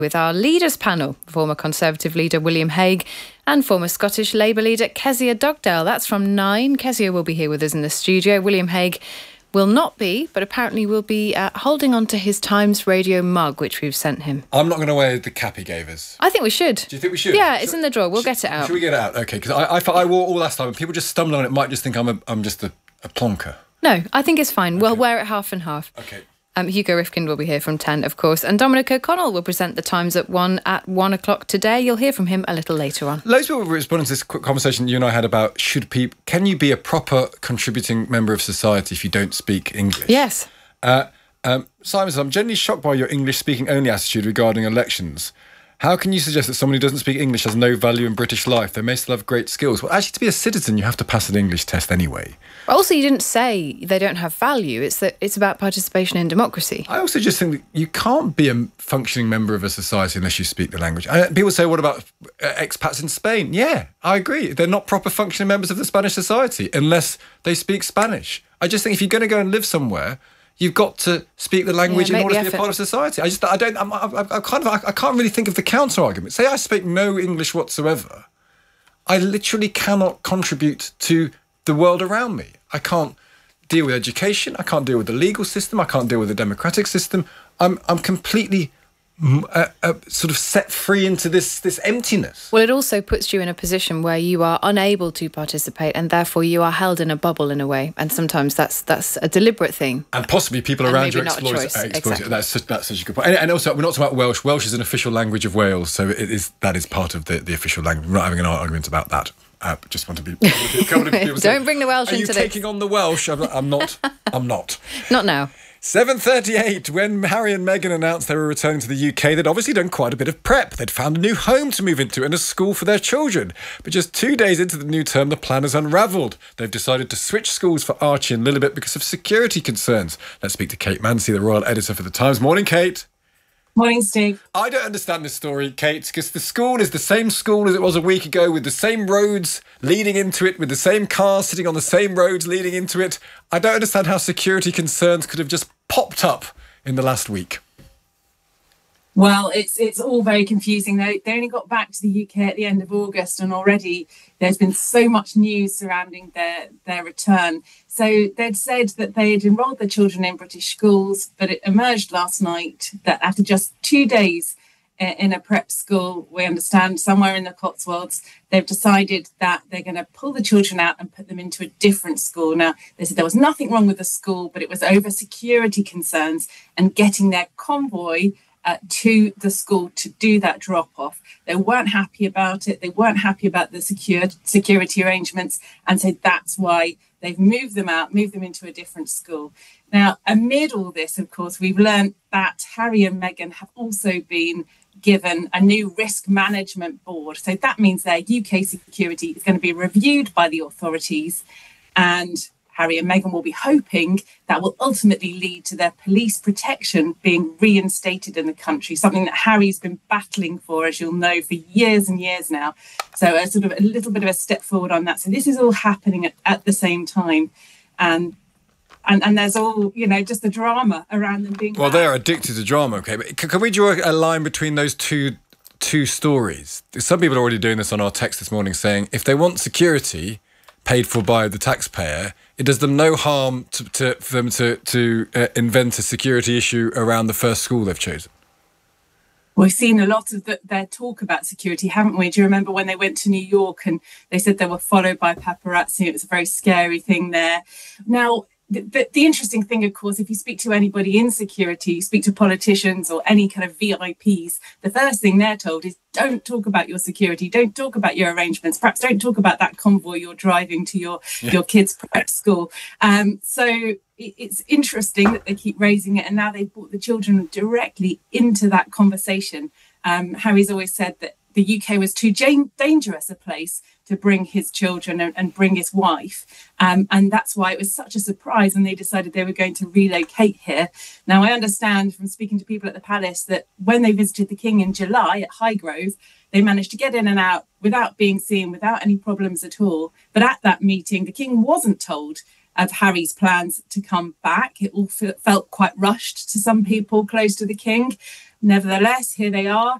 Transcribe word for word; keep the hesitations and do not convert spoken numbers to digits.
with our leaders panel, former Conservative leader William Hague and former Scottish Labour leader Kezia Dugdale. That's from nine. Kezia will be here with us in the studio. William Hague will not be, but apparently will be uh, holding on to his Times Radio mug, which we've sent him. I'm not going to wear the cap he gave us. I think we should. Do you think we should? Yeah, should, it's in the drawer. We'll should, get it out. Should we get it out? Okay, because I, I, I wore all last time and people just stumble on it, might just think I'm a, I'm just a, a plonker. No, I think it's fine. Okay. We'll wear it half and half. Okay. Um, Hugo Rifkin will be here from ten, of course. And Dominic O'Connell will present the Times at one at one o'clock today. You'll hear from him a little later on. Loads of people were responding to this quick conversation you and I had about should people, can you be a proper contributing member of society if you don't speak English? Yes. Uh, um, Simon says, I'm genuinely shocked by your English-speaking only attitude regarding elections. How can you suggest that someone who doesn't speak English has no value in British life? They may still have great skills. Well, actually, to be a citizen, you have to pass an English test anyway. Also, you didn't say they don't have value. It's that it's about participation in democracy. I also just think that you can't be a functioning member of a society unless you speak the language. And people say, what about expats in Spain? Yeah, I agree. They're not proper functioning members of the Spanish society unless they speak Spanish. I just think if you're going to go and live somewhere, you've got to speak the language yeah, in order to effort. be a part of society. I just, I don't, I'm, I, I kind of, I, I can't really think of the counter argument. Say I speak no English whatsoever, I literally cannot contribute to the world around me. I can't deal with education. I can't deal with the legal system. I can't deal with the democratic system. I'm, I'm completely uh, uh, sort of set free into this, this emptiness. Well, it also puts you in a position where you are unable to participate, and therefore you are held in a bubble in a way. And sometimes that's that's a deliberate thing. And possibly people and around you not exploit, a choice. exploit exactly. it. That's such, that's such a good point. And, and also, we're not talking about Welsh. Welsh is an official language of Wales, so it is that is part of the, the official language. We're not having an argument about that. Uh, just want to be. Don't say, bring the Welsh Are into you this. taking on the Welsh? I'm, I'm not. I'm not. Not now. seven thirty-eight, when Harry and Meghan announced they were returning to the U K, they'd obviously done quite a bit of prep. They'd found a new home to move into and a school for their children. But just two days into the new term, the plan has unravelled. They've decided to switch schools for Archie and Lilibet because of security concerns. Let's speak to Kate Mancy, the royal editor for The Times. Morning, Kate. Morning, Steve. I don't understand this story, Kate, because the school is the same school as it was a week ago, with the same roads leading into it, with the same cars sitting on the same roads leading into it. I don't understand how security concerns could have just popped up in the last week. Well, it's it's all very confusing. They, they only got back to the U K at the end of August, and already there's been so much news surrounding their, their return. So they'd said that they had enrolled their children in British schools, but it emerged last night that after just two days in a prep school, we understand, somewhere in the Cotswolds, they've decided that they're going to pull the children out and put them into a different school. Now, they said there was nothing wrong with the school, but it was over security concerns and getting their convoy Uh, to the school to do that drop-off. They weren't happy about it. They weren't happy about the secure, security arrangements. And so that's why they've moved them out, moved them into a different school. Now, amid all this, of course, we've learned that Harry and Meghan have also been given a new risk management board. So that means their U K security is going to be reviewed by the authorities, and Harry and Meghan will be hoping that will ultimately lead to their police protection being reinstated in the country, something that Harry's been battling for, as you'll know, for years and years now. So a sort of a little bit of a step forward on that. So this is all happening at, at the same time. And, and and there's all, you know, just the drama around them being... Well, they're addicted to drama, okay. But can, can we draw a line between those two two stories? Some people are already doing this on our text this morning, saying if they want security paid for by the taxpayer, it does them no harm to, to, for them to, to uh, invent a security issue around the first school they've chosen. We've seen a lot of the, their talk about security, haven't we? Do you remember when they went to New York and they said they were followed by paparazzi? It was a very scary thing there. Now, the, the, the interesting thing, of course, if you speak to anybody in security, you speak to politicians or any kind of V I Ps, the first thing they're told is don't talk about your security, don't talk about your arrangements, perhaps don't talk about that convoy you're driving to your, yeah. your kids' prep school. Um, so it, it's interesting that they keep raising it, and now they've brought the children directly into that conversation. Um, Harry's always said that the U K was too jan- dangerous a place to bring his children and, and bring his wife. Um, and that's why it was such a surprise when they decided they were going to relocate here. Now, I understand from speaking to people at the palace that when they visited the King in July at Highgrove, they managed to get in and out without being seen, without any problems at all. But at that meeting, the King wasn't told of Harry's plans to come back. It all f- felt quite rushed to some people close to the King. Nevertheless, here they are.